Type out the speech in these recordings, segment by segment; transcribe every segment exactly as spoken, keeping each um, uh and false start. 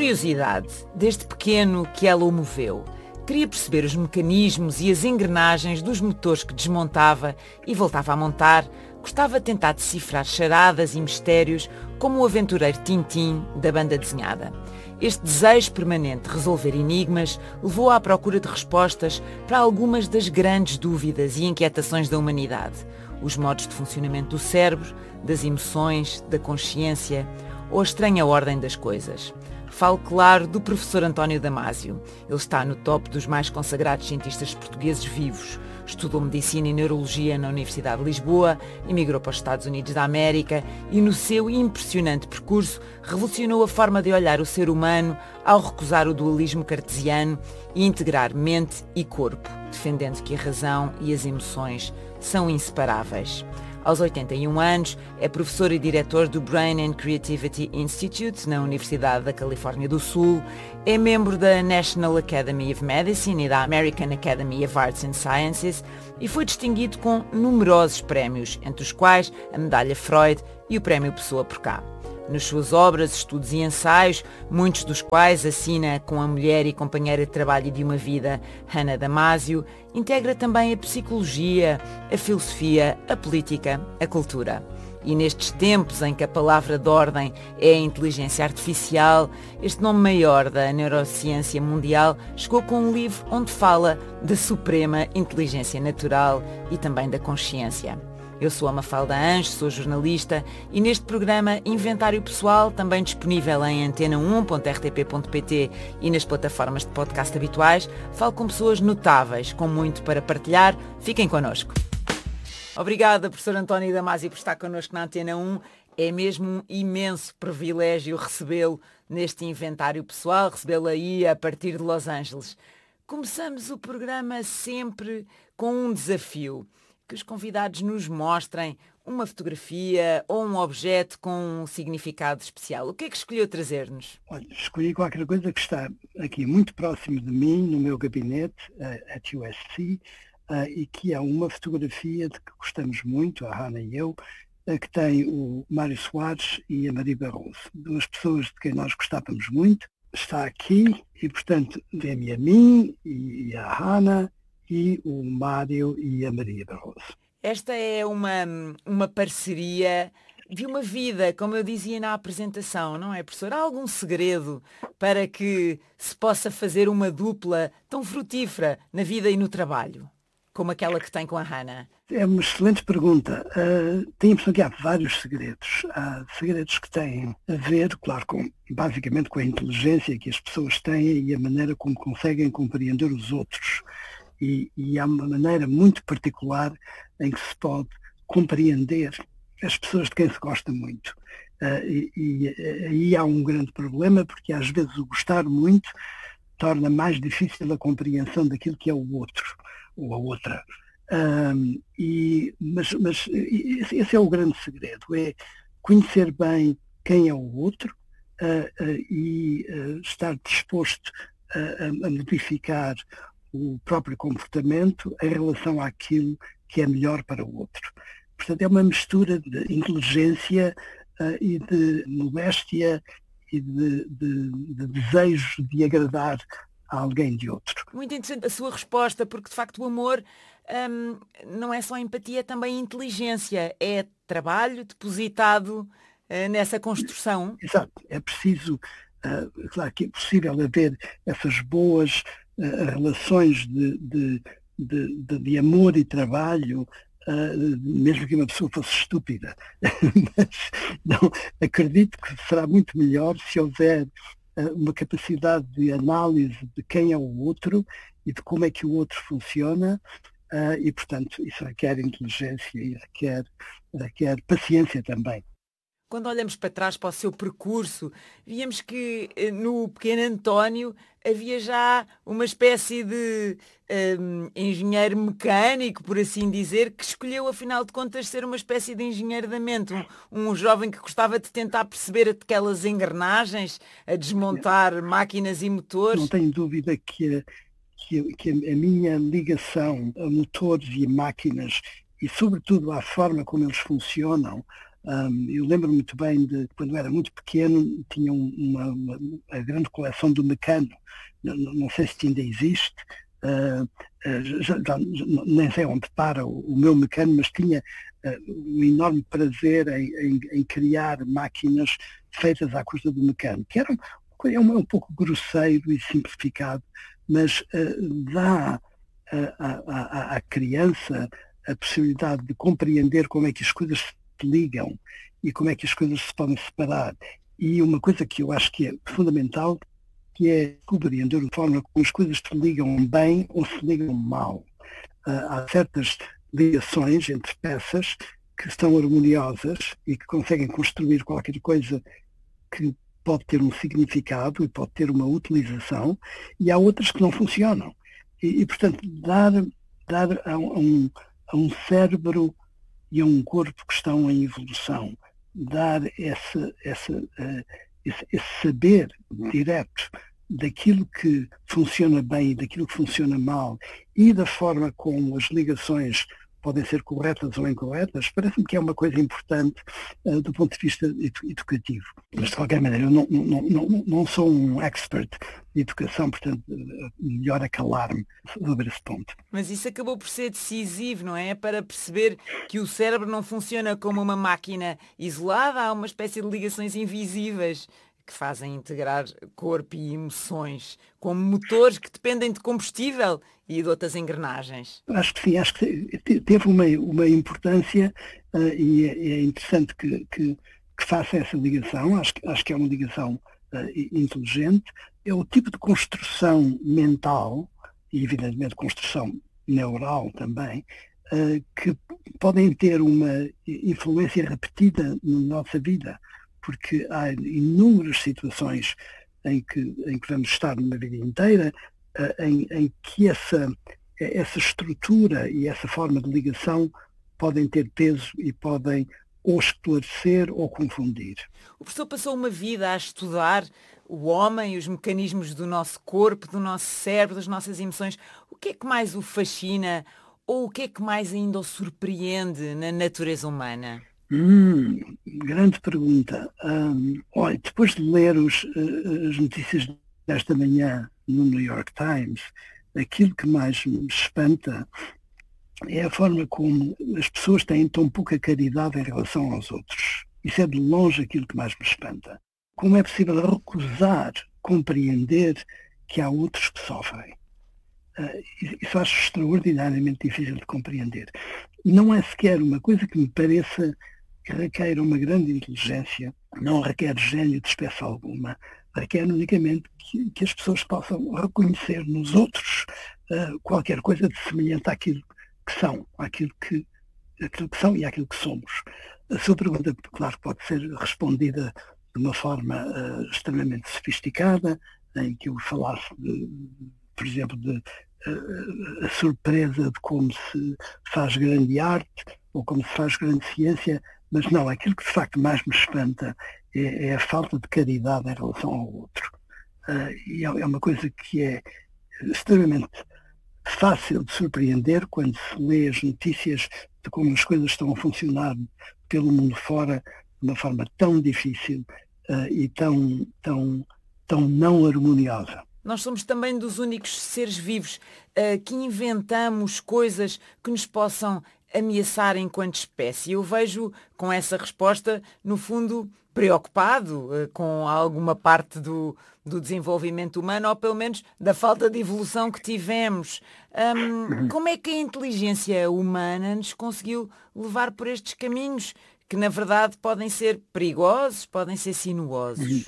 curiosidade, desde pequeno, que ela o moveu. Queria perceber os mecanismos e as engrenagens dos motores que desmontava e voltava a montar. Gostava de tentar decifrar charadas e mistérios como o aventureiro Tintin da banda desenhada. Este desejo permanente de resolver enigmas levou-a à procura de respostas para algumas das grandes dúvidas e inquietações da humanidade. Os modos de funcionamento do cérebro, das emoções, da consciência ou a estranha ordem das coisas. Falo, claro, do professor António Damasio. Ele está no top dos mais consagrados cientistas portugueses vivos. Estudou Medicina e Neurologia na Universidade de Lisboa, emigrou para os Estados Unidos da América e, no seu impressionante percurso, revolucionou a forma de olhar o ser humano ao recusar o dualismo cartesiano e integrar mente e corpo, defendendo que a razão e as emoções são inseparáveis. Aos oitenta e um anos, é professor e diretor do Brain and Creativity Institute na Universidade da Califórnia do Sul, é membro da National Academy of Medicine e da American Academy of Arts and Sciences e foi distinguido com numerosos prémios, entre os quais a Medalha Freud e o Prémio Pessoa por Cá. Nas suas obras, estudos e ensaios, muitos dos quais assina com a mulher e companheira de trabalho de uma vida, Hannah Damasio, integra também a psicologia, a filosofia, a política, a cultura. E nestes tempos em que a palavra de ordem é a inteligência artificial, este nome maior da neurociência mundial chegou com um livro onde fala da suprema inteligência natural e também da consciência. Eu sou a Mafalda Anjos, sou jornalista e neste programa Inventário Pessoal, também disponível em antena um ponto r t p ponto p t e nas plataformas de podcast habituais, falo com pessoas notáveis, com muito para partilhar. Fiquem connosco. Obrigada, professor António Damasio, por estar connosco na Antena um. É mesmo um imenso privilégio recebê-lo neste Inventário Pessoal, recebê-lo aí a partir de Los Angeles. Começamos o programa sempre com um desafio. Que os convidados nos mostrem uma fotografia ou um objeto com um significado especial. O que é que escolheu trazer-nos? Olha, escolhi qualquer coisa que está aqui muito próximo de mim, no meu gabinete, uh, at U S C, uh, e que é uma fotografia de que gostamos muito, a Hannah e eu, uh, que tem o Mário Soares e a Maria Barroso, duas pessoas de quem nós gostávamos muito. Está aqui e, portanto, vê-me a mim e a Hannah, e o Mário e a Maria Barroso. Esta é uma, uma parceria de uma vida, como eu dizia na apresentação, não é, professor? Há algum segredo para que se possa fazer uma dupla tão frutífera na vida e no trabalho, como aquela que tem com a Hannah? É uma excelente pergunta. Uh, tenho a impressão que há vários segredos. Há segredos que têm a ver, claro, com, basicamente com a inteligência que as pessoas têm e a maneira como conseguem compreender os outros. E, e há uma maneira muito particular em que se pode compreender as pessoas de quem se gosta muito. Uh, e, e aí há um grande problema, porque às vezes o gostar muito torna mais difícil a compreensão daquilo que é o outro, ou a outra. Um, e, mas, mas esse é o grande segredo, é conhecer bem quem é o outro uh, uh, e uh, estar disposto a, a modificar o próprio comportamento em relação àquilo que é melhor para o outro. Portanto, é uma mistura de inteligência uh, e de modéstia e de, de, de desejo de agradar a alguém de outro. Muito interessante a sua resposta, porque de facto o amor um, não é só empatia, é também inteligência. É trabalho depositado uh, nessa construção. Exato. É preciso, uh, claro que é possível haver essas boas Uh, relações de, de, de, de, de amor e trabalho, uh, mesmo que uma pessoa fosse estúpida. Mas não, acredito que será muito melhor se houver uh, uma capacidade de análise de quem é o outro e de como é que o outro funciona, uh, e, portanto, isso requer inteligência e requer, requer paciência também. Quando olhamos para trás para o seu percurso, víamos que no pequeno António havia já uma espécie de um, engenheiro mecânico, por assim dizer, que escolheu, afinal de contas, ser uma espécie de engenheiro da mente. Um, um jovem que gostava de tentar perceber aquelas engrenagens, a desmontar máquinas e motores. Não tenho dúvida que a, que a, que a minha ligação a motores e máquinas, e sobretudo à forma como eles funcionam, Um, eu lembro muito bem de, quando era muito pequeno, tinha uma, uma, uma grande coleção do Mecano, não, não sei se ainda existe, uh, uh, já, já, nem sei onde para o, o meu Mecano, mas tinha uh, um enorme prazer em, em, em criar máquinas feitas à custa do Mecano, que era um, é um, um pouco grosseiro e simplificado, mas uh, dá à criança a possibilidade de compreender como é que as coisas se ligam e como é que as coisas se podem separar. E uma coisa que eu acho que é fundamental, que é compreender a forma como as coisas se ligam bem ou se ligam mal. Uh, há certas ligações entre peças que estão harmoniosas e que conseguem construir qualquer coisa que pode ter um significado e pode ter uma utilização, e há outras que não funcionam. E, e portanto, dar, dar a, um, a um cérebro e a um corpo que estão em evolução, dar esse, esse, uh, esse, esse saber direto daquilo que funciona bem e daquilo que funciona mal e da forma como as ligações podem ser corretas ou incorretas, parece-me que é uma coisa importante uh, do ponto de vista edu- educativo. Mas, de qualquer maneira, eu não, não, não, não sou um expert de educação, portanto, uh, melhor acalar-me sobre esse ponto. Mas isso acabou por ser decisivo, não é? Para perceber que o cérebro não funciona como uma máquina isolada, há uma espécie de ligações invisíveis que fazem integrar corpo e emoções, como motores que dependem de combustível e de outras engrenagens. Acho que sim, acho que teve uma, uma importância uh, e é, é interessante que, que, que faça essa ligação. Acho, acho que é uma ligação uh, inteligente. É o tipo de construção mental e, evidentemente, construção neural também, uh, que podem ter uma influência repetida na nossa vida, porque há inúmeras situações em que, em que vamos estar numa vida inteira, uh, em, em que essa, essa estrutura e essa forma de ligação podem ter peso e podem ou esclarecer ou confundir. O professor passou uma vida a estudar o homem, os mecanismos do nosso corpo, do nosso cérebro, das nossas emoções. O que é que mais o fascina ou o que é que mais ainda o surpreende na natureza humana? Hum, grande pergunta. Um, olha, depois de ler os, uh, as notícias desta manhã no New York Times, aquilo que mais me espanta é a forma como as pessoas têm tão pouca caridade em relação aos outros. Isso é de longe aquilo que mais me espanta. Como é possível recusar compreender que há outros que sofrem? Uh, isso acho extraordinariamente difícil de compreender. Não é sequer uma coisa que me pareça que requer uma grande inteligência, não requer gênio de espécie alguma, requer unicamente que, que as pessoas possam reconhecer nos outros uh, qualquer coisa de semelhante àquilo que são, àquilo que, àquilo que são e àquilo que somos. A sua pergunta, claro, pode ser respondida de uma forma uh, extremamente sofisticada, em que eu falasse, de, por exemplo, de uh, a surpresa de como se faz grande arte ou como se faz grande ciência, mas não, aquilo que de facto mais me espanta é, é a falta de caridade em relação ao outro. Uh, e é, é uma coisa que é extremamente fácil de surpreender quando se lê as notícias de como as coisas estão a funcionar pelo mundo fora de uma forma tão difícil uh, e tão, tão, tão não harmoniosa. Nós somos também dos únicos seres vivos uh, que inventamos coisas que nos possam ameaçar enquanto espécie. Eu vejo com essa resposta, no fundo, preocupado uh, com alguma parte do, do desenvolvimento humano, ou pelo menos da falta de evolução que tivemos. Um, como é que a inteligência humana nos conseguiu levar por estes caminhos, que na verdade podem ser perigosos, podem ser sinuosos?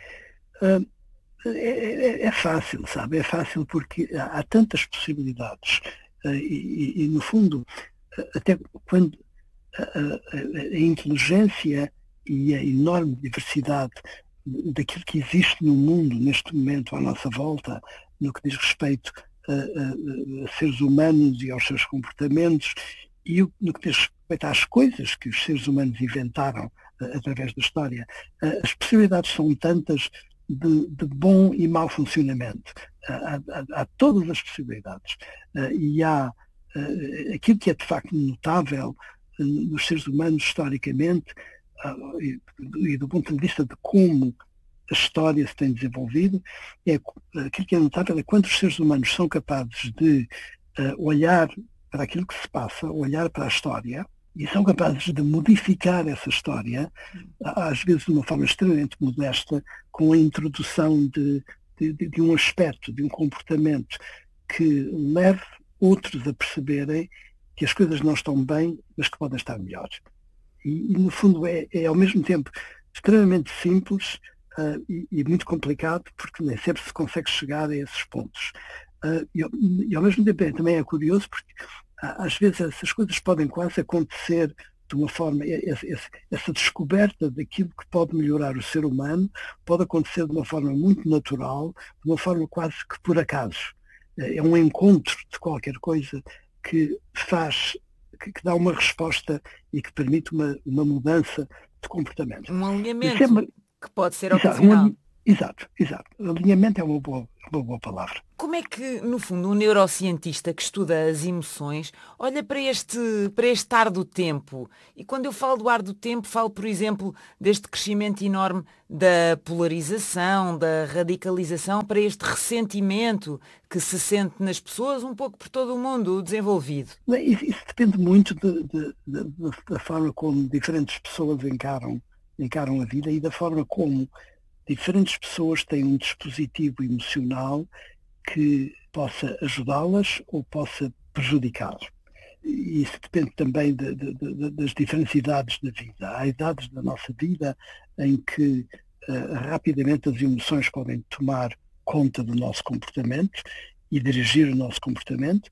Uh, é, é, é fácil, sabe? É fácil porque há, há tantas possibilidades uh, e, e, e, no fundo, até quando a, a, a inteligência e a enorme diversidade daquilo que existe no mundo neste momento à nossa volta, no que diz respeito a, a, a seres humanos e aos seus comportamentos, e no que diz respeito às coisas que os seres humanos inventaram a, através da história, a, as possibilidades são tantas de, de bom e mau funcionamento. Há, há, há todas as possibilidades. E há Uh, aquilo que é de facto notável uh, nos seres humanos historicamente e, e do ponto de vista de como a história se tem desenvolvido, é aquilo que é notável é quando os seres humanos são capazes de uh, olhar para aquilo que se passa, olhar para a história, e são capazes de modificar essa história, às vezes de uma forma extremamente modesta, com a introdução de, de, de um aspecto, de um comportamento que leve outros a perceberem que as coisas não estão bem, mas que podem estar melhores. E, e no fundo, é, é ao mesmo tempo extremamente simples uh, e, e muito complicado, porque nem sempre se consegue chegar a esses pontos. Uh, e, e ao mesmo tempo é, também é curioso, porque às vezes essas coisas podem quase acontecer de uma forma, essa, essa descoberta daquilo que pode melhorar o ser humano pode acontecer de uma forma muito natural, de uma forma quase que por acaso. É um encontro de qualquer coisa que faz, que, que dá uma resposta e que permite uma, uma mudança de comportamento. Um alinhamento é uma, que pode ser exato, ocasional. Um, exato, exato. Alinhamento é uma boa, uma boa palavra. Como é que, no fundo, um neurocientista que estuda as emoções olha para este, para este ar do tempo? E quando eu falo do ar do tempo, falo, por exemplo, deste crescimento enorme da polarização, da radicalização, para este ressentimento que se sente nas pessoas um pouco por todo o mundo desenvolvido. Isso, isso depende muito de, de, de, da forma como diferentes pessoas encaram, encaram a vida e da forma como diferentes pessoas têm um dispositivo emocional que possa ajudá-las ou possa prejudicá-las. E isso depende também de, de, de, das diferentes idades da vida. Há idades da nossa vida em que uh, rapidamente as emoções podem tomar conta do nosso comportamento e dirigir o nosso comportamento,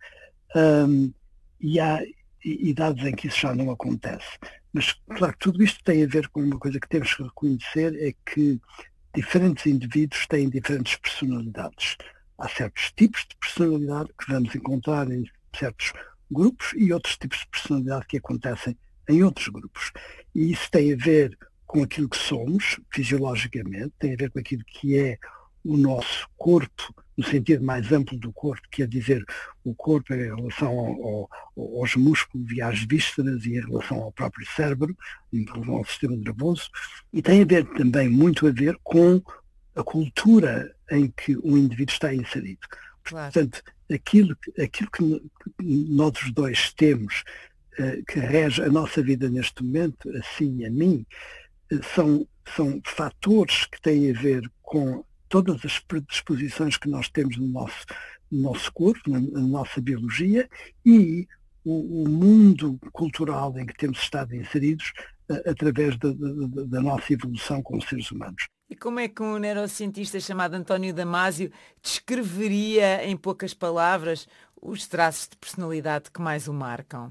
um, e há idades em que isso já não acontece. Mas, claro, que tudo isto tem a ver com uma coisa que temos que reconhecer, é que diferentes indivíduos têm diferentes personalidades. Há certos tipos de personalidade que vamos encontrar em certos grupos e outros tipos de personalidade que acontecem em outros grupos. E isso tem a ver com aquilo que somos, fisiologicamente, tem a ver com aquilo que é o nosso corpo, no sentido mais amplo do corpo, quer dizer, o corpo em relação ao, ao, aos músculos e às vísceras e em relação ao próprio cérebro, em relação ao sistema nervoso, e tem a ver também muito a ver com a cultura em que um indivíduo está inserido. Claro. Portanto, aquilo, aquilo que nós os dois temos, uh, que rege a nossa vida neste momento, assim e a mim, uh, são, são fatores que têm a ver com todas as predisposições que nós temos no nosso, no nosso corpo, na, na nossa biologia, e o, o mundo cultural em que temos estado inseridos uh, através da, da, da nossa evolução como seres humanos. E como é que um neurocientista chamado António Damasio descreveria em poucas palavras os traços de personalidade que mais o marcam?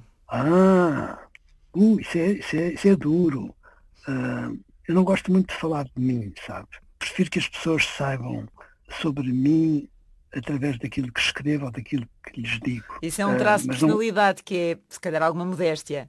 Ah, uh, isso, é, isso, é, isso é duro. Uh, eu não gosto muito de falar de mim, sabe? Prefiro que as pessoas saibam sobre mim através daquilo que escrevo ou daquilo que lhes digo. Isso é um traço uh, de personalidade não... que é, se calhar, alguma modéstia.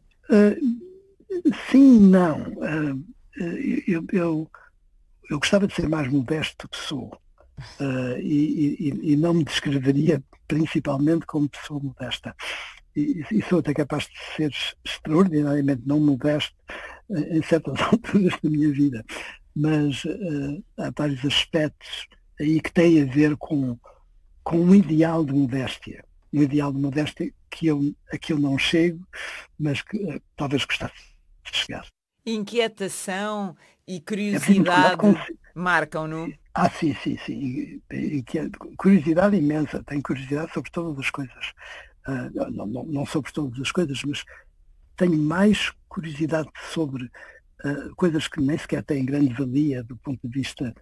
Uh, sim, não. Uh, eu... eu Eu gostava de ser mais modesto do que sou, uh, e, e, e não me descreveria principalmente como pessoa modesta. E, e sou até capaz de ser extraordinariamente não modesto uh, em certas alturas da minha vida. Mas uh, há vários aspectos aí que têm a ver com, com um ideal de modéstia. Um ideal de modéstia que eu, a que eu não chego, mas que uh, talvez gostasse de chegar. Inquietação e curiosidade é marcam-no? Ah, sim, sim, sim. Curiosidade imensa. Tenho curiosidade sobre todas as coisas. Uh, não, não, não sobre todas as coisas, mas tenho mais curiosidade sobre uh, coisas que nem sequer têm grande valia do ponto de vista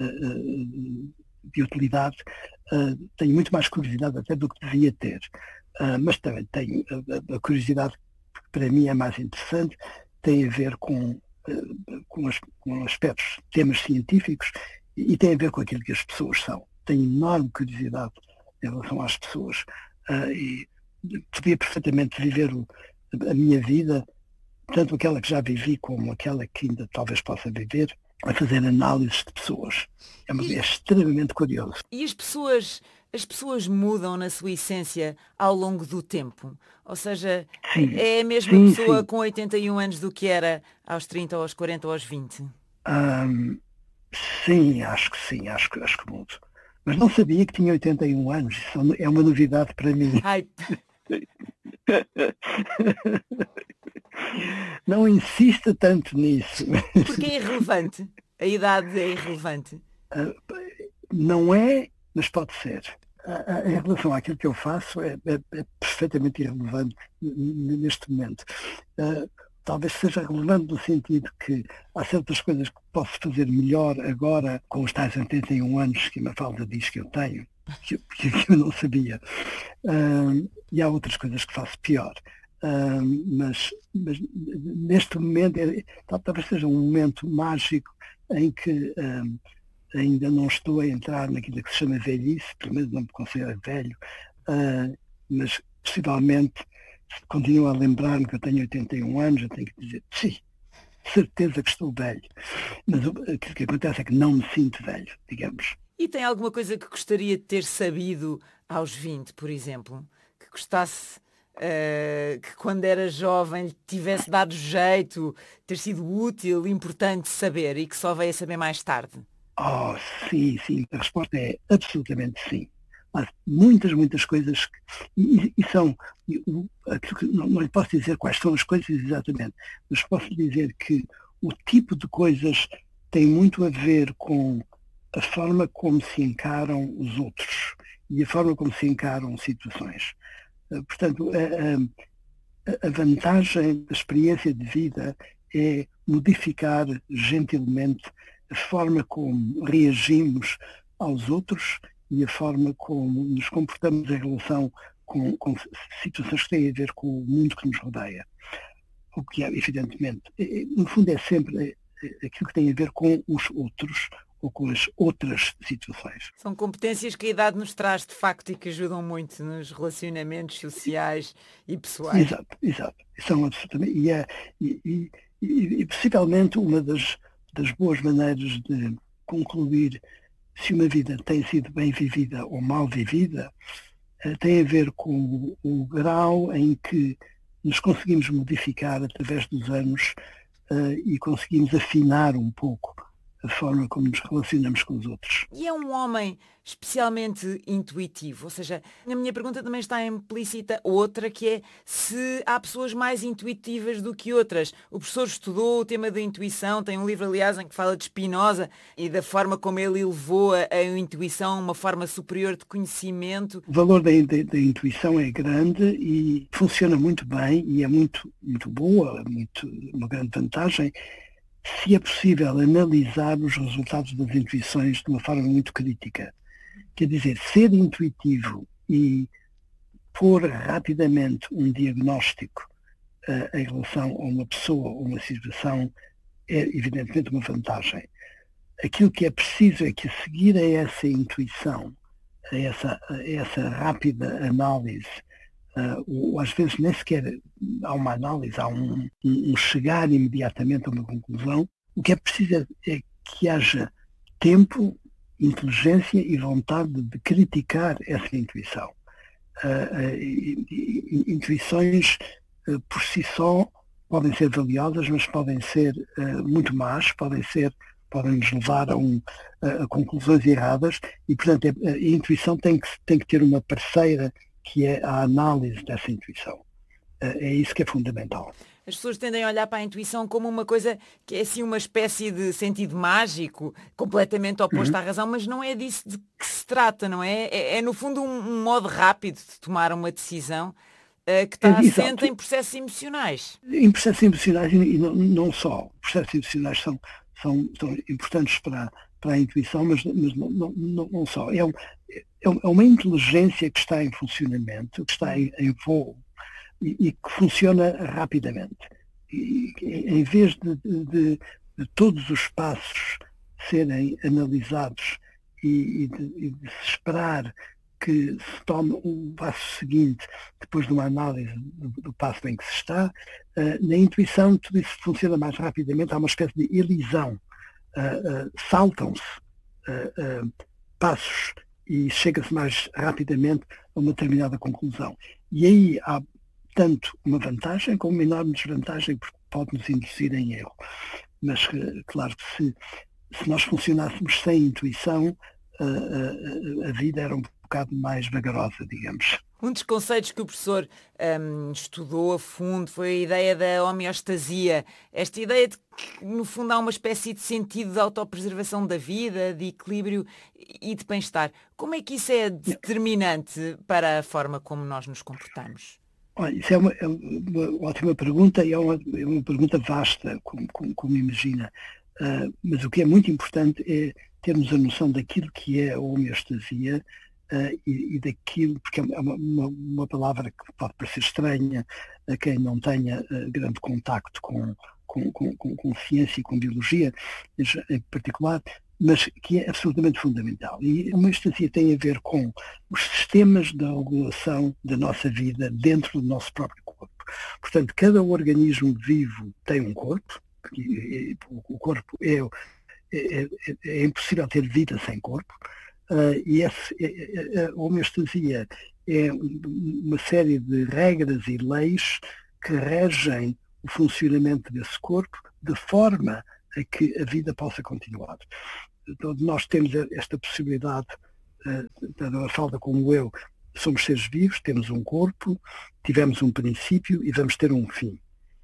uh, de utilidade. Uh, tenho muito mais curiosidade até do que devia ter. Uh, mas também tenho a, a curiosidade que para mim é mais interessante, tem a ver com, com, as, com aspectos, temas científicos e, e tem a ver com aquilo que as pessoas são. Tenho enorme curiosidade em relação às pessoas uh, e podia perfeitamente viver o, a minha vida, tanto aquela que já vivi como aquela que ainda talvez possa viver, a fazer análises de pessoas. É, uma, e, é extremamente curioso. E as pessoas as pessoas mudam na sua essência ao longo do tempo? Ou seja, Sim, é a mesma sim, pessoa sim. com oitenta e um anos do que era aos trinta, ou aos quarenta, ou aos vinte? Ahm, sim, acho que sim, acho que, acho que mudo. Mas não sabia que tinha oitenta e um anos, isso é uma novidade para mim. Ai, Não insista tanto nisso. porque é irrelevante. A idade é irrelevante. Ah, não é, mas pode ser. Ah, ah, Em relação àquilo que eu faço, é, é- é perfeitamente irrelevante n- neste momento. Ah, Talvez seja relevante no sentido que há certas coisas que posso fazer melhor agora com os tais oitenta e um anos que a Mafalda diz que eu tenho, que, eu que eu não sabia. Ah, e há outras coisas que faço pior. Ah, mas, mas neste momento, é- tal- talvez seja um momento mágico em que ah, ainda não estou a entrar naquilo que se chama velhice, pelo menos não me considero velho, ah, mas possivelmente continuo a lembrar-me que eu tenho oitenta e um anos, eu tenho que dizer, sim, certeza que estou velho. Mas o aquilo que acontece é que não me sinto velho, digamos. E tem alguma coisa que gostaria de ter sabido aos vinte, por exemplo? Que gostasse, eh, que quando era jovem lhe tivesse dado jeito, ter sido útil, importante saber e que só veio a saber mais tarde? Oh, sim, sim, a resposta é absolutamente sim. Há muitas, muitas coisas que, e, e são, e o- aquilo que, não, não lhe posso dizer quais são as coisas exatamente, mas posso dizer que o tipo de coisas tem muito a ver com a forma como se encaram os outros e a forma como se encaram situações. Eh, Portanto, a, a- a vantagem da experiência de vida é modificar gentilmente a forma como reagimos aos outros e a forma como nos comportamos em relação com, com situações que têm a ver com o mundo que nos rodeia. O que é, evidentemente, é- é- no fundo é sempre é, é aquilo que tem a ver com os outros ou com as outras situações. São competências que a idade nos traz, de facto, e que ajudam muito nos relacionamentos sociais e pessoais. Exato, exato. São absolutamente. E, é, e, e, e- e possivelmente uma das, das boas maneiras de concluir se uma vida tem sido bem vivida ou mal vivida eh, tem a ver com o, o grau em que nos conseguimos modificar através dos anos eh, e conseguimos afinar um pouco a forma como nos relacionamos com os outros. E é um homem especialmente intuitivo, ou seja, a minha pergunta também está implícita outra, que é se há pessoas mais intuitivas do que outras. O professor estudou o tema da intuição, tem um livro, aliás, em que fala de Spinoza e da forma como ele elevou a, a intuição a uma forma superior de conhecimento. O valor da, da, da intuição é grande e funciona muito bem e é muito, muito boa, é muito, uma grande vantagem se é possível analisar os resultados das intuições de uma forma muito crítica. Quer dizer, ser intuitivo e pôr rapidamente um diagnóstico uh, em relação a uma pessoa ou uma situação é evidentemente uma vantagem. Aquilo que é preciso é que a seguir a essa intuição, a essa, a essa rápida análise, uh, ou às vezes nem sequer há uma análise, há um, um, um chegar imediatamente a uma conclusão, o que é preciso é que haja tempo, inteligência e vontade de criticar essa intuição. Uh, uh, intuições uh, por si só podem ser valiosas, mas podem ser uh, muito más, podem ser, podem nos levar a, um, a, a conclusões erradas e, portanto, a, a intuição tem que, tem que ter uma parceira que é a análise dessa intuição. Uh, é isso que é fundamental. As pessoas tendem a olhar para a intuição como uma coisa que é assim uma espécie de sentido mágico, completamente oposto Uhum. à razão, mas não é disso de que se trata, não é? É, é no fundo um, um modo rápido de tomar uma decisão uh, que está assente Exato. em processos emocionais. Em processos emocionais e não, não só. Processos emocionais são, são, são importantes para, para a intuição, mas, mas não, não, não, não só. É, um, é uma inteligência que está em funcionamento, que está em, em voo e, e que funciona rapidamente. E, em vez de, de, de todos os passos serem analisados e, e, de, e de se esperar que se tome o passo seguinte depois de uma análise do, do passo em que se está, uh, na intuição tudo isso funciona mais rapidamente, há uma espécie de elisão. Uh, uh, saltam-se uh, uh, passos e chega-se mais rapidamente a uma determinada conclusão. E aí há tanto uma vantagem como uma enorme desvantagem, porque pode nos induzir em erro. Mas, claro que se, se nós funcionássemos sem intuição, a, a, a vida era um bocado mais vagarosa, digamos. Um dos conceitos que o professor um, estudou a fundo foi a ideia da homeostasia. Esta ideia de que, no fundo, há uma espécie de sentido de autopreservação da vida, de equilíbrio e de bem-estar. Como é que isso é determinante para a forma como nós nos comportamos? Olha, isso é uma, é uma ótima pergunta e é uma, é uma pergunta vasta, como, como, como imagina. Uh, mas o que é muito importante é termos a noção daquilo que é a homeostasia, Uh, e, e daquilo, porque é uma, uma, uma palavra que pode parecer estranha a quem não tenha uh, grande contacto com, com, com, com, com ciência e com biologia em particular, mas que é absolutamente fundamental. E a homeostasia tem a ver com os sistemas de regulação da nossa vida dentro do nosso próprio corpo. Portanto, cada organismo vivo tem um corpo, e, e, o corpo é, é, é, é impossível ter vida sem corpo. Uh, e esse, a homeostasia é uma série de regras e leis que regem o funcionamento desse corpo de forma a que a vida possa continuar. Então, nós temos esta possibilidade, uh, tanto a Mafalda como eu, somos seres vivos, temos um corpo, tivemos um princípio e vamos ter um fim.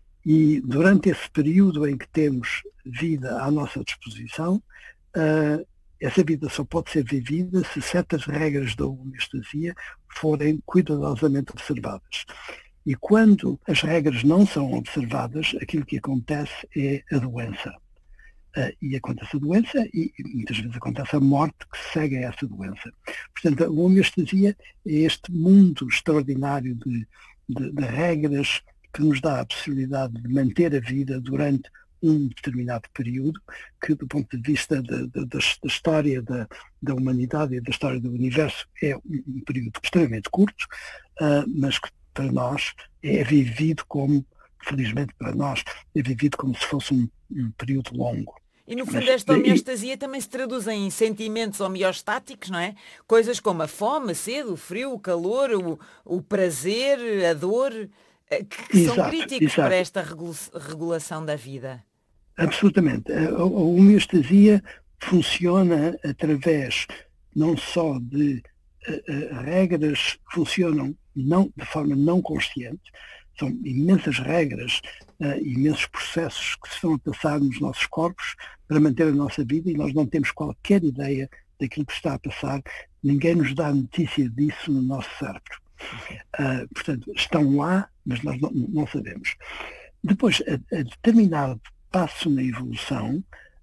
E durante esse período em que temos vida à nossa disposição, uh, essa vida só pode ser vivida se certas regras da homeostasia forem cuidadosamente observadas. E quando as regras não são observadas, aquilo que acontece é a doença. Uh, e acontece a doença e, e muitas vezes acontece a morte que segue a essa doença. Portanto, a homeostasia é este mundo extraordinário de, de, de regras que nos dá a possibilidade de manter a vida durante um determinado período, que do ponto de vista da, da, da história da, da humanidade e da história do universo é um, um período extremamente curto, uh, mas que para nós é vivido como, felizmente para nós, é vivido como se fosse um, um período longo. E no fundo esta homeostasia também se traduz em sentimentos homeostáticos, não é? Coisas como a fome, a sede, o frio, o calor, o, o prazer, a dor, que exato, são críticos exato. para esta regulação da vida. Absolutamente. A, a homeostasia funciona através não só de uh, uh, regras que funcionam não, de forma não consciente, são imensas regras, uh, imensos processos que se estão a passar nos nossos corpos para manter a nossa vida e nós não temos qualquer ideia daquilo que está a passar, ninguém nos dá notícia disso no nosso cérebro. Uh, portanto, estão lá, mas nós não, não sabemos. Depois, a, a determinado passo na evolução,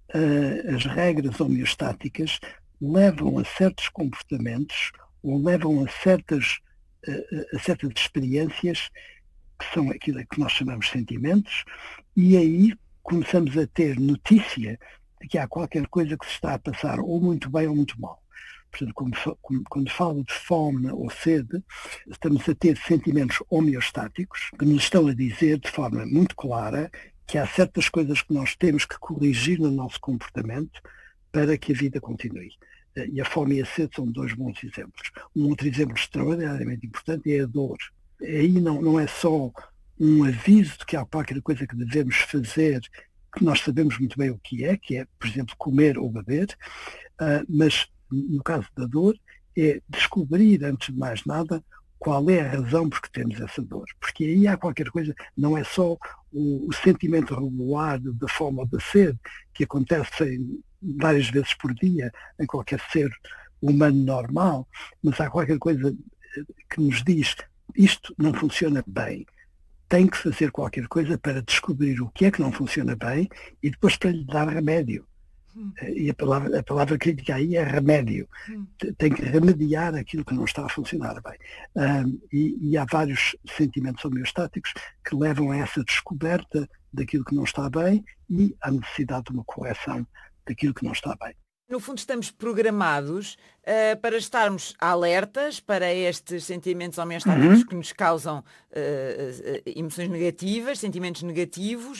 uh, as regras homeostáticas levam a certos comportamentos ou levam a certas, uh, a certas experiências que são aquilo que nós chamamos sentimentos, e aí começamos a ter notícia de que há qualquer coisa que se está a passar ou muito bem ou muito mal. Portanto, quando, quando falo de fome ou sede, estamos a ter sentimentos homeostáticos que nos estão a dizer de forma muito clara que há certas coisas que nós temos que corrigir no nosso comportamento para que a vida continue. E a fome e a sede são dois bons exemplos. Um outro exemplo extraordinariamente importante é a dor. Aí não, não é só um aviso de que há qualquer coisa que devemos fazer, que nós sabemos muito bem o que é, que é, por exemplo, comer ou beber, uh, mas no caso da dor, é descobrir, antes de mais nada, qual é a razão por que temos essa dor. Porque aí há qualquer coisa, não é só o, o sentimento regular da fome ou da sede, que acontece várias vezes por dia em qualquer ser humano normal, mas há qualquer coisa que nos diz isto não funciona bem. Tem que fazer qualquer coisa para descobrir o que é que não funciona bem e depois para lhe dar remédio. Hum. E a palavra, a palavra crítica aí é remédio. Hum. Tem que remediar aquilo que não está a funcionar bem. Um, e, e há vários sentimentos homeostáticos que levam a essa descoberta daquilo que não está bem e à necessidade de uma correção daquilo que não está bem. No fundo, estamos programados uh, para estarmos alertas para estes sentimentos homeostáticos uhum. que nos causam uh, uh, emoções negativas, sentimentos negativos,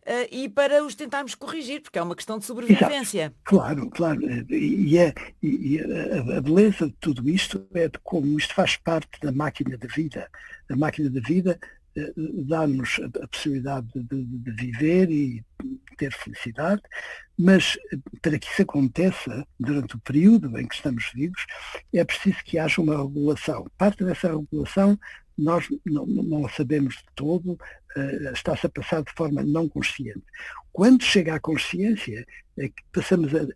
uh, e para os tentarmos corrigir, porque é uma questão de sobrevivência. Exato. Claro, claro. E, é, e a, a beleza de tudo isto é de como isto faz parte da máquina da vida. A máquina da vida uh, dá-nos a, a possibilidade de, de, de viver e ter felicidade, mas para que isso aconteça durante o período em que estamos vivos, é preciso que haja uma regulação. Parte dessa regulação nós não, não a sabemos de todo, uh, está-se a passar de forma não consciente. Quando chega à consciência, é que passamos a,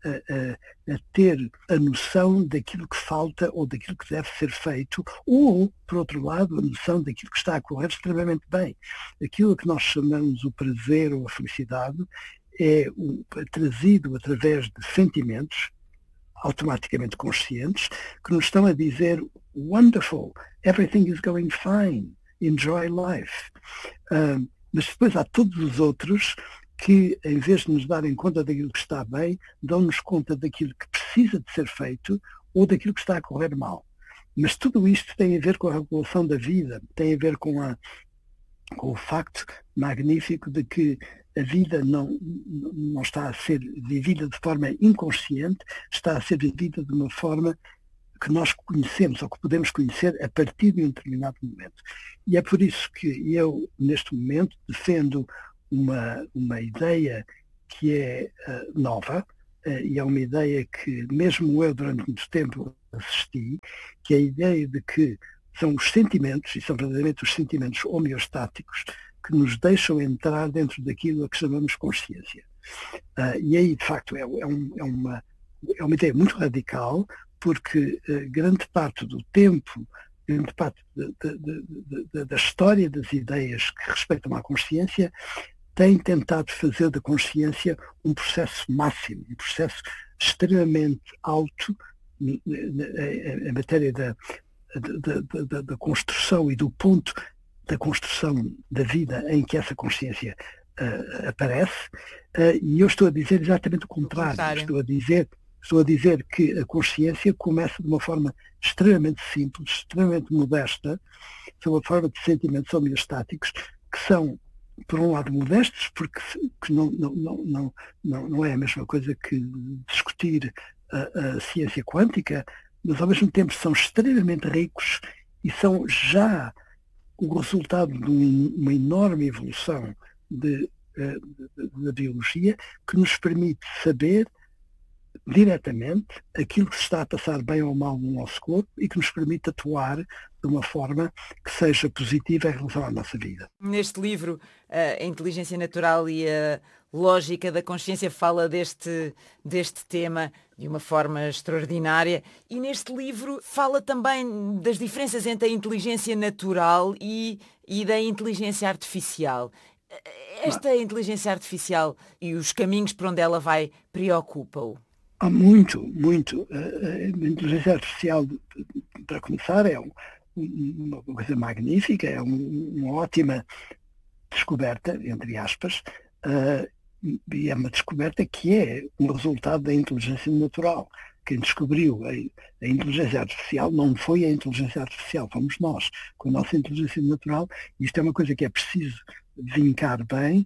a, a ter a noção daquilo que falta ou daquilo que deve ser feito, ou, por outro lado, a noção daquilo que está a correr extremamente bem. Aquilo que nós chamamos o prazer ou a felicidade é o, trazido através de sentimentos automaticamente conscientes que nos estão a dizer wonderful, everything is going fine, enjoy life. Uh, mas depois há todos os outros que, em vez de nos darem conta daquilo que está bem, dão-nos conta daquilo que precisa de ser feito ou daquilo que está a correr mal. Mas tudo isto tem a ver com a regulação da vida, tem a ver com, a, com o facto magnífico de que a vida não, não está a ser vivida de forma inconsciente, está a ser vivida de uma forma que nós conhecemos ou que podemos conhecer a partir de um determinado momento. E é por isso que eu, neste momento, defendo uma, uma ideia que é uh, nova, uh, e é uma ideia que mesmo eu durante muito tempo assisti, que é a ideia de que são os sentimentos, e são verdadeiramente os sentimentos homeostáticos, que nos deixam entrar dentro daquilo a que chamamos consciência. Uh, e aí, de facto, é, é, um, é, uma, é uma ideia muito radical, porque uh, grande parte do tempo, grande parte de, de, de, de, da história das ideias que respeitam à consciência, tem tentado fazer da consciência um processo máximo, um processo extremamente alto em matéria da, da, da, da construção e do ponto da construção da vida em que essa consciência uh, aparece, uh, e eu estou a dizer exatamente o contrário. contrário. Estou a dizer, estou a dizer que a consciência começa de uma forma extremamente simples, extremamente modesta, sob a forma de sentimentos homeostáticos, que são, por um lado, modestos, porque que não, não, não, não, não é a mesma coisa que discutir a, a ciência quântica, mas ao mesmo tempo são extremamente ricos e são já o resultado de uma enorme evolução de, da biologia que nos permite saber diretamente aquilo que se está a passar bem ou mal no nosso corpo e que nos permite atuar de uma forma que seja positiva em relação à nossa vida. Neste livro, a inteligência natural e a lógica da consciência fala deste, deste tema de uma forma extraordinária, e neste livro fala também das diferenças entre a inteligência natural e, e da inteligência artificial. Esta inteligência artificial e os caminhos por onde ela vai preocupam-o? Há muito, muito. A inteligência artificial, para começar, é um, uma coisa magnífica, é um, uma ótima descoberta, entre aspas, uh, e é uma descoberta que é um resultado da inteligência natural. Quem descobriu a, a inteligência artificial não foi a inteligência artificial, fomos nós, com a nossa inteligência natural. Isto é uma coisa que é preciso vincar bem,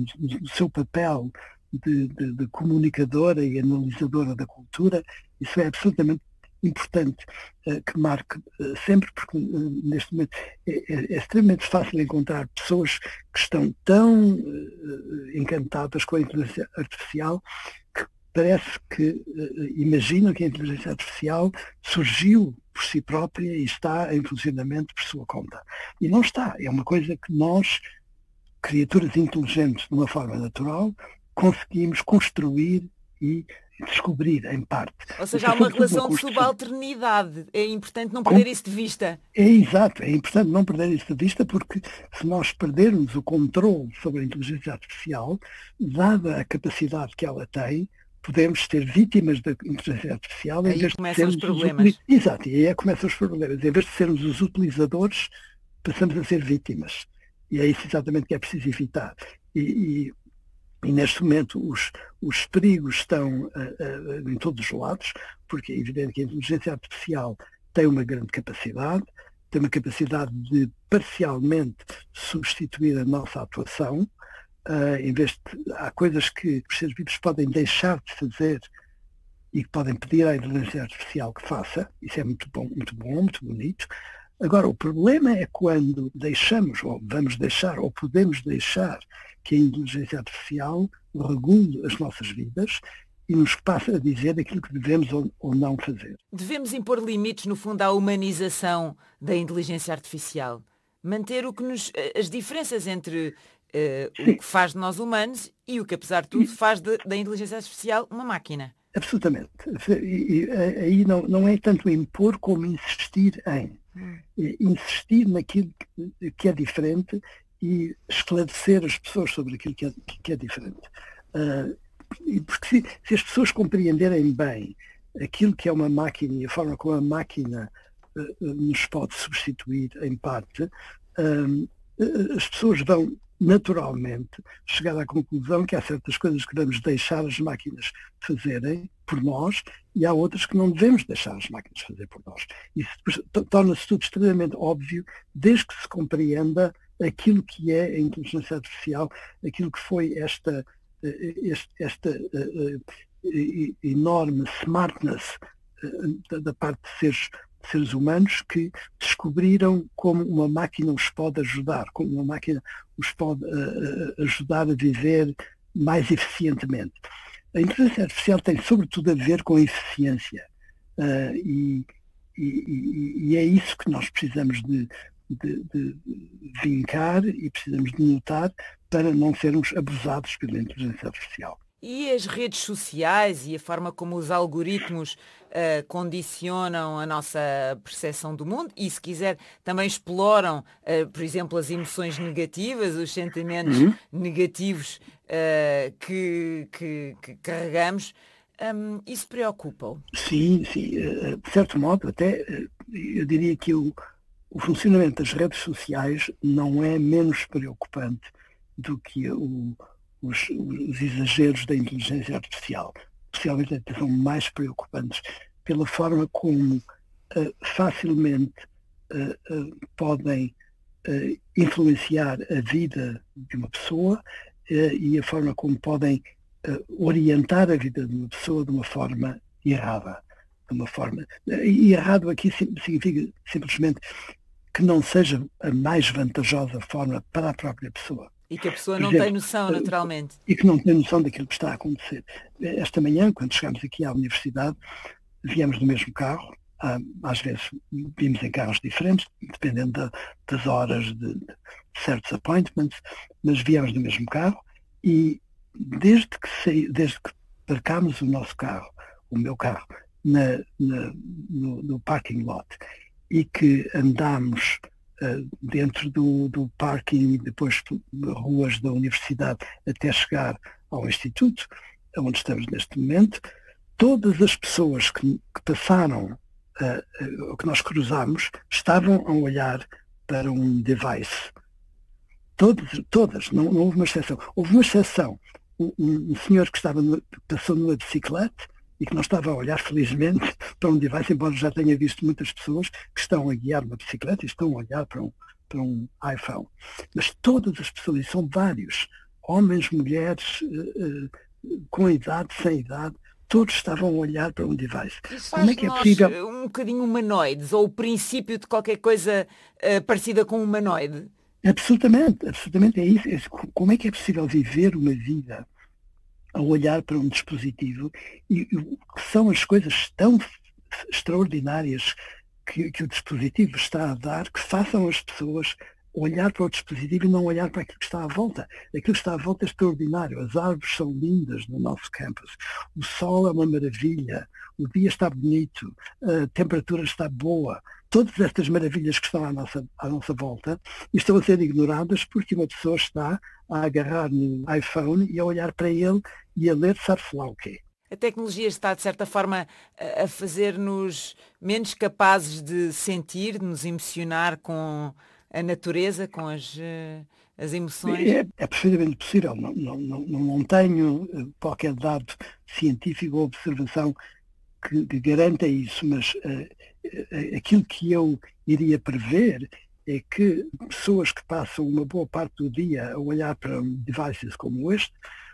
no seu papel de, de, de comunicadora e analisadora da cultura. Isso é absolutamente importante uh, que marque uh, sempre, porque uh, neste momento é, é, é extremamente fácil encontrar pessoas que estão tão uh, encantadas com a inteligência artificial que parece que uh, imaginam que a inteligência artificial surgiu por si própria e está em funcionamento por sua conta. E não está. É uma coisa que nós, criaturas inteligentes de uma forma natural, conseguimos construir e descobrir, em parte. Ou seja, há uma relação de subalternidade. É importante não perder isso de vista. É exato, é importante não perder isso de vista, porque se nós perdermos o controle sobre a inteligência artificial, dada a capacidade que ela tem, podemos ter vítimas da inteligência artificial. Aí em vez começam de os problemas. Os... Exato, e aí é que começam os problemas. Em vez de sermos os utilizadores, passamos a ser vítimas. E é isso exatamente que é preciso evitar. E, e E neste momento os, os perigos estão uh, uh, em todos os lados, porque é evidente que a inteligência artificial tem uma grande capacidade, tem uma capacidade de parcialmente substituir a nossa atuação, uh, em vez de, há coisas que os seres vivos podem deixar de fazer e que podem pedir à inteligência artificial que faça. Isso é muito bom, muito bom, muito bonito. Agora, o problema é quando deixamos, ou vamos deixar, ou podemos deixar que a inteligência artificial regule as nossas vidas e nos passa a dizer aquilo que devemos ou, ou não fazer. Devemos impor limites, no fundo, à humanização da inteligência artificial. Manter o que nos, as diferenças entre uh, o que faz de nós humanos e o que, apesar de tudo, faz de, da inteligência artificial uma máquina. Absolutamente. E, e, aí não, não é tanto impor como insistir em. Hum. Insistir naquilo que, que é diferente e esclarecer as pessoas sobre aquilo que é, que é diferente. Uh, porque se, se as pessoas compreenderem bem aquilo que é uma máquina e a forma como a máquina uh, nos pode substituir em parte, uh, as pessoas vão naturalmente chegar à conclusão que há certas coisas que devemos deixar as máquinas fazerem por nós e há outras que não devemos deixar as máquinas fazer por nós. Isso torna-se tudo extremamente óbvio desde que se compreenda aquilo que é a inteligência artificial, aquilo que foi esta, esta, esta uh, uh, enorme smartness uh, da, da parte de seres seres humanos que descobriram como uma máquina os pode ajudar, como uma máquina os pode uh, ajudar a viver mais eficientemente. A inteligência artificial tem sobretudo a ver com a eficiência uh, e, e, e é isso que nós precisamos de, de, de vincar e precisamos de notar para não sermos abusados pela inteligência artificial. E as redes sociais e a forma como os algoritmos uh, condicionam a nossa percepção do mundo e, se quiser, também exploram, uh, por exemplo, as emoções negativas, os sentimentos uhum. negativos uh, que, que, que carregamos, um, isso preocupa-o? Sim, sim. De certo modo, até eu diria que o, o funcionamento das redes sociais não é menos preocupante do que o Os, os exageros da inteligência artificial, especialmente até são mais preocupantes pela forma como uh, facilmente uh, uh, podem uh, influenciar a vida de uma pessoa uh, e a forma como podem uh, orientar a vida de uma pessoa de uma forma errada. De uma forma, uh, e errado aqui significa simplesmente que não seja a mais vantajosa forma para a própria pessoa. E que a pessoa não tem noção, naturalmente. E que não tem noção daquilo que está a acontecer. Esta manhã, quando chegámos aqui à universidade, viemos no mesmo carro, às vezes vimos em carros diferentes, dependendo da, das horas de, de certos appointments, mas viemos no mesmo carro e desde que, saí, desde que parcámos o nosso carro, o meu carro, na, na, no, no parking lot e que andámos Uh, dentro do, do parking e depois ruas da universidade até chegar ao instituto, onde estamos neste momento, todas as pessoas que, que passaram, uh, uh, que nós cruzamos, estavam a olhar para um device. Todas, todas não, não houve uma exceção. Houve uma exceção. Um, um senhor que estava no, passou numa bicicleta e que não estava a olhar felizmente para um device, embora já tenha visto muitas pessoas que estão a guiar uma bicicleta e estão a olhar para um, para um iPhone. Mas todas as pessoas, e são vários, homens, mulheres, uh, uh, com idade, sem idade, todos estavam a olhar para um device. Isso Como é que é possível? Um bocadinho humanoides, ou o princípio de qualquer coisa uh, parecida com um humanoide? Absolutamente, absolutamente é isso. É, como é que é possível viver uma vida a olhar para um dispositivo e que são as coisas tão extraordinárias que, que o dispositivo está a dar, que façam as pessoas olhar para o dispositivo e não olhar para aquilo que está à volta. Aquilo que está à volta é extraordinário. As árvores são lindas no nosso campus. O sol é uma maravilha. O dia está bonito. A temperatura está boa. Todas estas maravilhas que estão à nossa, à nossa volta estão a ser ignoradas porque uma pessoa está a agarrar no iPhone e a olhar para ele e a ler sabe-se lá o quê. A tecnologia está, de certa forma, a fazer-nos menos capazes de sentir, de nos emocionar com a natureza, com as, as emoções? É, é perfeitamente possível. Não, não, não, não tenho qualquer dado científico ou observação que, que garanta isso, mas uh, uh, aquilo que eu iria prever é que pessoas que passam uma boa parte do dia a olhar para devices como este,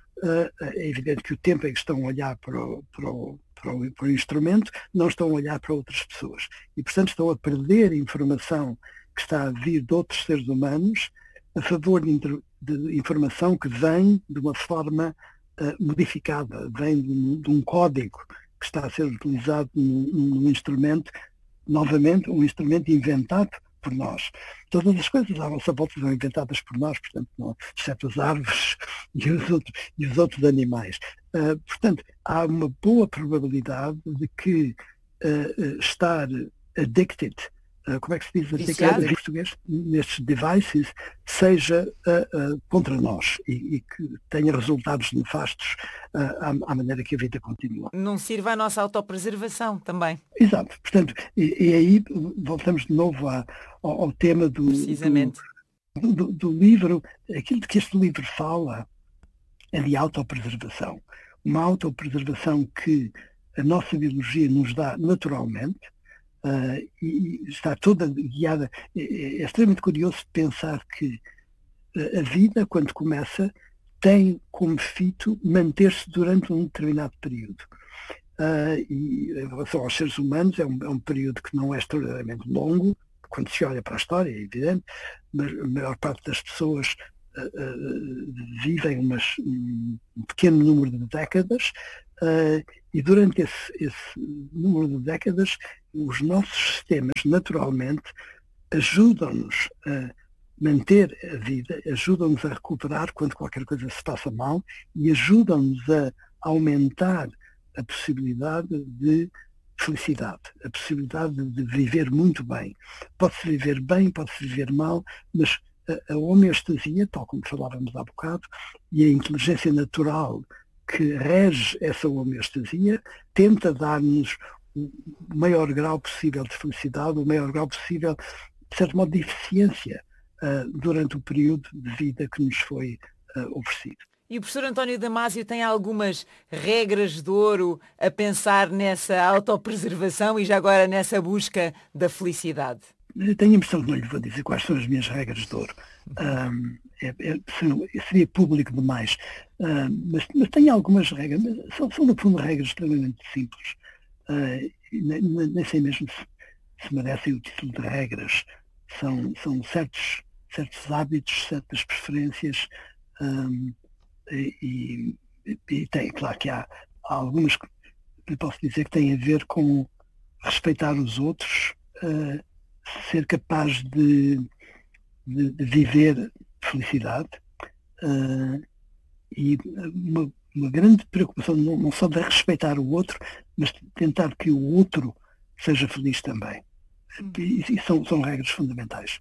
é evidente que o tempo em que estão a olhar para o, para o, para o, para o instrumento, não estão a olhar para outras pessoas. E, portanto, estão a perder informação que está a vir de outros seres humanos a favor de, de informação que vem de uma forma uh, modificada, vem de, de um código que está a ser utilizado num, num instrumento, novamente, um instrumento inventado por nós. Todas as coisas à nossa volta são inventadas por nós, portanto, não, exceto as árvores e os outros, e os outros animais. Uh, portanto, há uma boa probabilidade de que uh, estar addicted, uh, como é que se diz addicted em português, nestes devices, seja uh, uh, contra nós e, e que tenha resultados nefastos uh, à, à maneira que a vida continua. Não sirva à nossa autopreservação também. Exato. Portanto, e, e aí voltamos de novo a, ao, ao tema do, Precisamente. Do, do, do livro. Aquilo de que este livro fala é de autopreservação. Uma autopreservação que a nossa biologia nos dá naturalmente, uh, e está toda guiada. É, é extremamente curioso pensar que uh, a vida, quando começa, tem como fito manter-se durante um determinado período. Uh, e em relação aos seres humanos, é um, é um período que não é extraordinariamente longo, quando se olha para a história, é evidente, mas a maior parte das pessoas uh, uh, vivem umas, um pequeno número de décadas, uh, e durante esse, esse número de décadas, os nossos sistemas, naturalmente, ajudam-nos a manter a vida, ajudam-nos a recuperar quando qualquer coisa se passa mal e ajudam-nos a aumentar a possibilidade de felicidade, a possibilidade de viver muito bem. Pode-se viver bem, pode-se viver mal, mas a, a homeostasia, tal como falávamos há bocado, e a inteligência natural que rege essa homeostasia, tenta dar-nos o maior grau possível de felicidade, o maior grau possível, de certo modo, de eficiência uh, durante o período de vida que nos foi uh, oferecido. E o professor António Damásio tem algumas regras de ouro a pensar nessa autopreservação e já agora nessa busca da felicidade? Eu tenho a impressão que não lhe vou dizer quais são as minhas regras de ouro. Um, é, é, seria público demais. Um, mas, mas tenho algumas regras, mas são, são no fundo regras extremamente simples. Uh, nem, nem sei mesmo se, se merecem o título de regras. São, são certos, certos hábitos, certas preferências. Um, E, e, e tem, claro que há, há algumas que posso dizer que têm a ver com respeitar os outros, uh, ser capaz de, de, de viver felicidade, uh, e uma, uma grande preocupação não, não só de respeitar o outro, mas de tentar que o outro seja feliz também. E, e são, são regras fundamentais.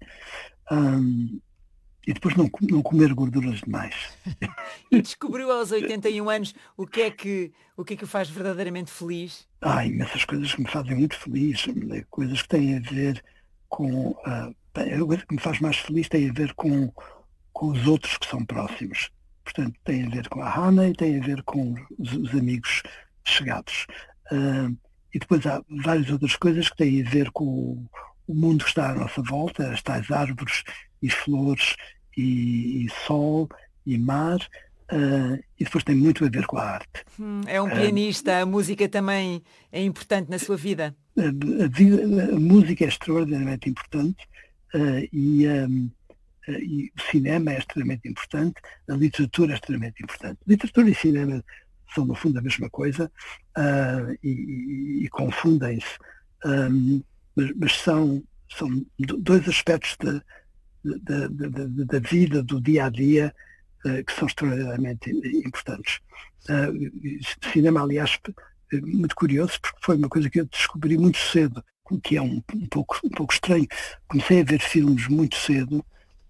Um, E depois não, não comer gorduras demais. E descobriu aos oitenta e um anos o que é que o que é que o faz verdadeiramente feliz? Há imensas coisas que me fazem muito feliz, coisas que têm a ver com... Uh, a coisa que me faz mais feliz tem a ver com, com os outros que são próximos. Portanto, tem a ver com a Hannah e tem a ver com os, os amigos chegados. Uh, e depois há várias outras coisas que têm a ver com o, o mundo que está à nossa volta, as tais árvores e flores e, e sol e mar, uh, e depois tem muito a ver com a arte. Hum, é um pianista, uh, a música também é importante na sua vida? A, a, vida, a música é extraordinariamente importante, uh, e, um, uh, e o cinema é extremamente importante, a literatura é extremamente importante. Literatura e cinema são no fundo a mesma coisa, uh, e, e, e confundem-se, um, mas, mas são, são dois aspectos de Da, da, da vida, do dia a dia, uh, que são extraordinariamente importantes. Uh, cinema, aliás, muito curioso, porque foi uma coisa que eu descobri muito cedo, que é um, um, pouco, um pouco estranho. Comecei a ver filmes muito cedo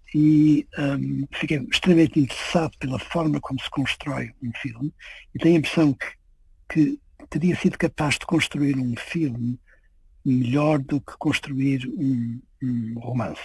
e um, fiquei extremamente interessado pela forma como se constrói um filme, e tenho a impressão que, que teria sido capaz de construir um filme melhor do que construir um, um romance.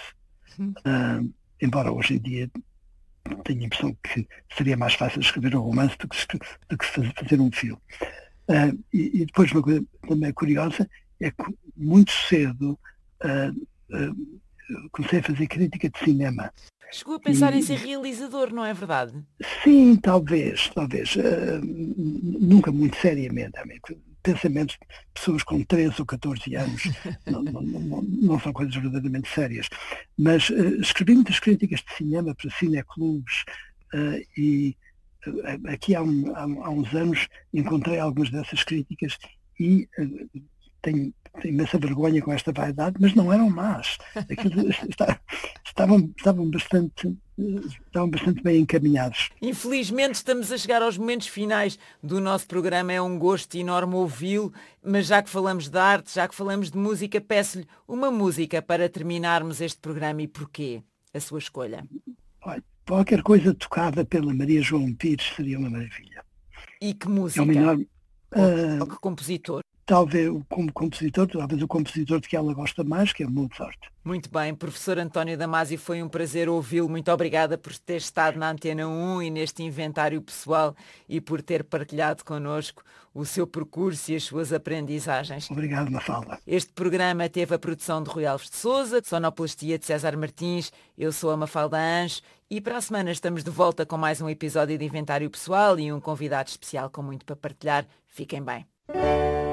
Uh, embora hoje em dia tenha a impressão que seria mais fácil escrever um romance do que, do que fazer um filme. Uh, e, e depois uma coisa também curiosa é que muito cedo uh, uh, comecei a fazer crítica de cinema. Chegou a pensar E- em ser realizador, não é verdade? Sim, talvez, talvez. eh, nunca muito seriamente. amigo. Pensamentos de pessoas com treze ou catorze anos não, não- não- não são coisas verdadeiramente sérias. Mas eh, escrevi muitas críticas de cinema para cineclubes eh, e eh, aqui há, um- há um- há uns anos encontrei algumas dessas críticas e eh, tenho, tenho imensa vergonha com esta vaidade, mas não eram más. Aquilo está- estavam, estavam bastante, eh, estavam bastante bem encaminhados. Infelizmente estamos a chegar aos momentos finais do nosso programa. É um gosto enorme ouvi-lo, mas já que falamos de arte, já que falamos de música, peço-lhe uma música para terminarmos este programa. E porquê? A sua escolha. Olha, qualquer coisa tocada pela Maria João Pires seria uma maravilha. E que É uma música? enorme. Ou, ah, ou que compositor? talvez o- como compositor, talvez o compositor de que ela gosta mais, que é Mozart. Muito bem, professor António Damasio, foi um prazer ouvi-lo. Muito obrigada por ter estado na Antena um e neste inventário pessoal e por ter partilhado connosco o seu percurso e as suas aprendizagens. Obrigado, Mafalda. Este programa teve a produção de Rui Alves de Souza, sonoplastia de César Martins, eu sou a Mafalda Anjos e para a semana estamos de volta com mais um episódio de Inventário Pessoal e um convidado especial com muito para partilhar. Fiquem bem.